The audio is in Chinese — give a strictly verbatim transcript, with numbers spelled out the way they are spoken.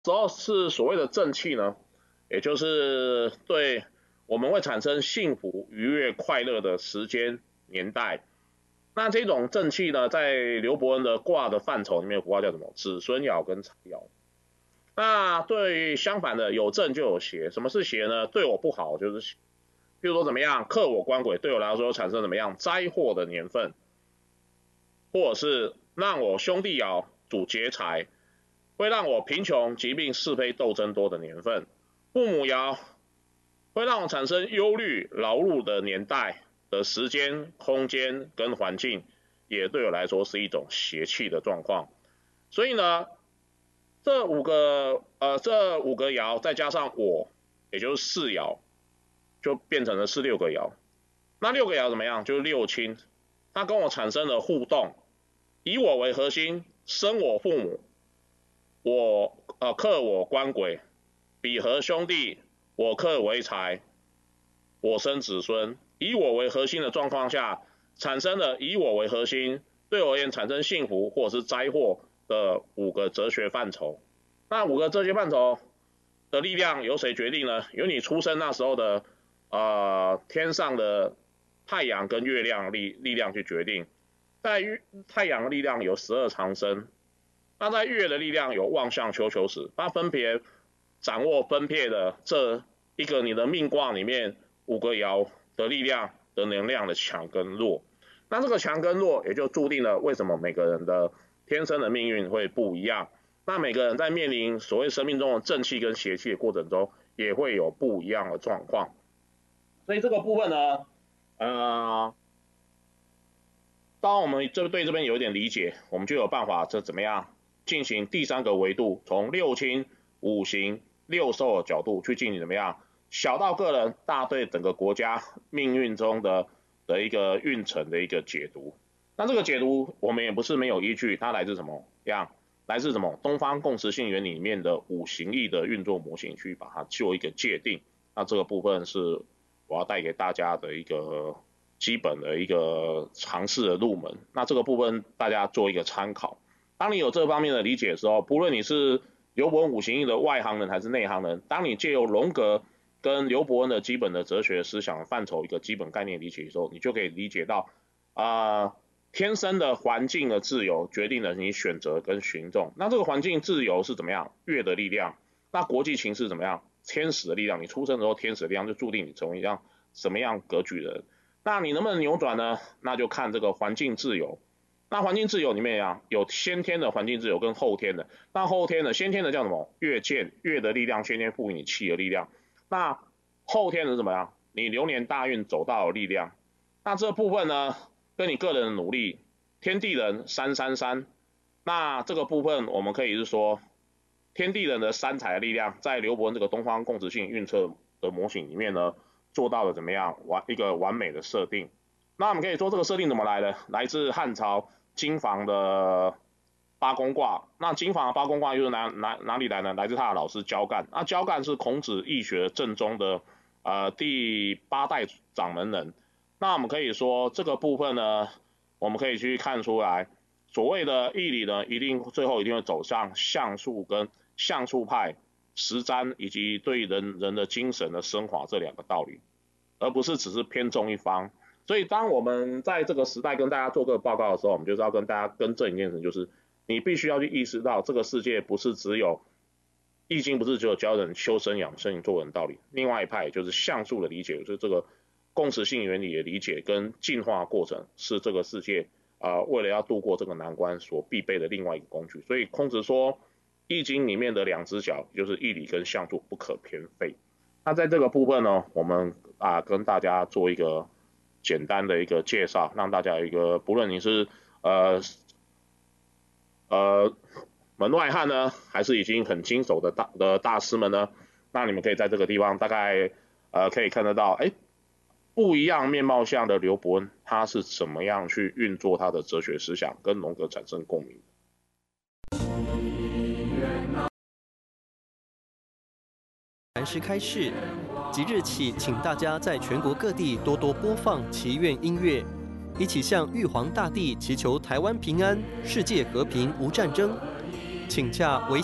时候是所谓的正气呢，也就是对我们会产生幸福、愉悦、快乐的时间年代。那这种正气呢，在刘伯温的卦的范畴里面，卦叫什么？子孙爻跟财爻。那对相反的，有正就有邪。什么是邪呢？对我不好就是邪，譬如说怎么样，克我官鬼，对我来说产生怎么样灾祸的年份，或者是让我兄弟爻主劫财，会让我贫穷、疾病、是非、斗争多的年份。父母爻会让我产生忧虑、劳碌的年代的时间、空间跟环境，也对我来说是一种邪气的状况。所以呢，这五个呃这五个爻再加上我，也就是四爻，就变成了是六个爻。那六个爻怎么样？就是六亲，它跟我产生了互动，以我为核心，生我父母，我呃克我官鬼，比合兄弟，我克为财，我生子孙，以我为核心的状况下，产生了以我为核心，对我而言产生幸福或者是灾祸的五个哲学范畴。那五个哲学范畴的力量由谁决定呢？由你出生那时候的呃天上的太阳跟月亮力力量去决定。在太阳的力量有十二长生，那在月的力量有望向求求死，它分别掌握分配的这一个你的命卦里面五个爻的力量的能量的强跟弱。那这个强跟弱也就注定了为什么每个人的天生的命运会不一样。那每个人在面临所谓生命中的正气跟邪气的过程中，也会有不一样的状况。所以这个部分呢，呃，当我们这对这边有一点理解，我们就有办法这怎么样进行第三个维度，从六亲、五行、六兽的角度去进行怎么样，小到个人，大对整个国家命运中的的一个运程的一个解读。那这个解读我们也不是没有依据，它来自什么样？来自什么？东方共识性原理里面的五行力的运作模型，去把它做一个界定。那这个部分是我要带给大家的一个基本的一个尝试的入门。那这个部分大家做一个参考。当你有这方面的理解的时候，不论你是刘伯温五行力的外行人还是内行人，当你借由荣格跟刘伯温的基本的哲学思想范畴一个基本概念理解的时候，你就可以理解到啊。呃天生的环境的自由决定了你选择跟行动。那这个环境自由是怎么样？月的力量。那国际情势怎么样？天使的力量。你出生的时候，天使的力量就注定你成为一样什么样格局的人。那你能不能扭转呢？那就看这个环境自由。那环境自由里面啊，有先天的环境自由跟后天的。那后天的，先天的叫什么？月见，月的力量，先天赋予你气的力量。那后天的是怎么样？你流年大运走到的力量。那这部分呢？跟你个人的努力，天地人三三三，那这个部分我们可以是说，天地人的三才的力量，在刘伯温这个东方共识性运测的模型里面呢，做到了怎么样完一个完美的设定。那我们可以说这个设定怎么来的？来自汉朝金房的八宫卦。那金房的八宫卦又是哪哪哪里来呢？来自他的老师焦干。那焦干是孔子易学正宗的呃第八代掌门人。那我们可以说这个部分呢，我们可以去看出来，所谓的义理呢，一定最后一定会走向象数跟象数派、实占以及对人人的精神的升华这两个道理，而不是只是偏重一方。所以当我们在这个时代跟大家做这个报告的时候，我们就是要跟大家更正一件事，就是你必须要去意识到，这个世界不是只有易经，不是只有教人修身养生做人道理。另外一派就是象数的理解，就是这个共识性原理的理解跟进化过程，是这个世界啊、呃、为了要度过这个难关所必备的另外一个工具。所以孔子说，易经里面的两只脚就是义理跟象数不可偏废。那在这个部分呢，我们啊跟大家做一个简单的一个介绍，让大家有一个不论你是呃呃门外汉呢，还是已经很经手的大的大师们呢，那你们可以在这个地方大概呃可以看得到，哎。不一样面貌下的刘伯温，他是怎么样去运作他的哲学思想，跟荣格产生共鸣？ 禅师开示，即日起，请大家在全国各地多多播放祈愿音乐，一起向玉皇大帝祈求台湾平安、世界和平无战争。请洽微